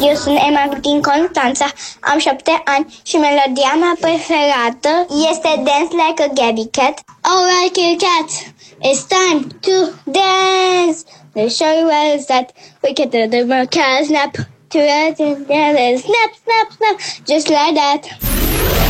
Eu sunt Emma din Constanța, am 7 ani și melodia mea preferată este Dance Like a Gabby Cat. Alright, kitty cats, it's time to dance. Let's show you where it's at. We can do the more cat snap. To it, snap, snap, snap, just like that.